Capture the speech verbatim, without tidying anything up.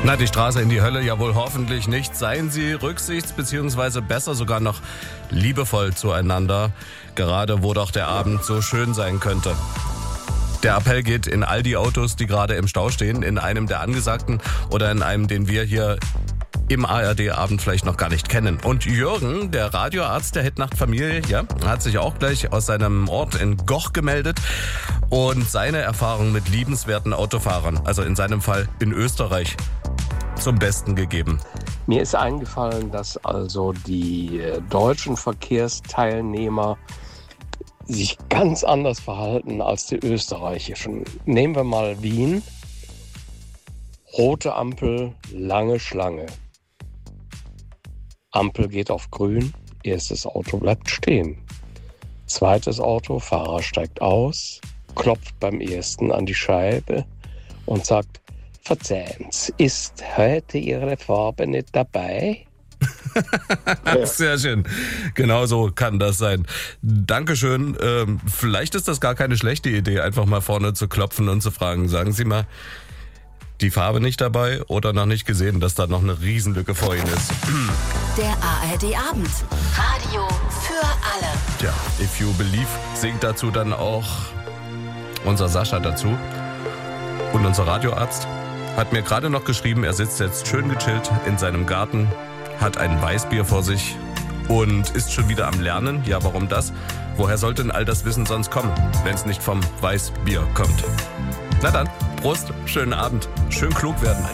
Na, die Straße in die Hölle ja wohl hoffentlich nicht. Seien Sie rücksichts- bzw. besser sogar noch liebevoll zueinander, gerade wo doch der Abend so schön sein könnte. Der Appell geht in all die Autos, die gerade im Stau stehen, in einem der angesagten oder in einem, den wir hier im A R D-Abend vielleicht noch gar nicht kennen. Und Jürgen, der Radioarzt der Hitnacht-Familie, ja, hat sich auch gleich aus seinem Ort in Goch gemeldet und seine Erfahrung mit liebenswerten Autofahrern, also in seinem Fall in Österreich, zum Besten gegeben. Mir ist eingefallen, dass also die äh, deutschen Verkehrsteilnehmer sich ganz anders verhalten als die österreichischen. Nehmen wir mal Wien. Rote Ampel, lange Schlange. Ampel geht auf grün, erstes Auto bleibt stehen. Zweites Auto, Fahrer steigt aus, klopft beim ersten an die Scheibe und sagt: Verzeihen Sie, ist heute Ihre Farbe nicht dabei? Sehr schön. Genau so kann das sein. Dankeschön. Ähm, vielleicht ist das gar keine schlechte Idee, einfach mal vorne zu klopfen und zu fragen, sagen Sie mal, die Farbe nicht dabei oder noch nicht gesehen, dass da noch eine Riesenlücke vor Ihnen ist. Der A R D-Abend. Radio für alle. Tja, If You Believe singt dazu dann auch unser Sascha dazu. Und unser Radioarzt hat mir gerade noch geschrieben, er sitzt jetzt schön gechillt in seinem Garten, hat ein Weißbier vor sich und ist schon wieder am Lernen. Ja, warum das? Woher sollte denn all das Wissen sonst kommen, wenn es nicht vom Weißbier kommt? Na dann, Prost, schönen Abend, schön klug werden.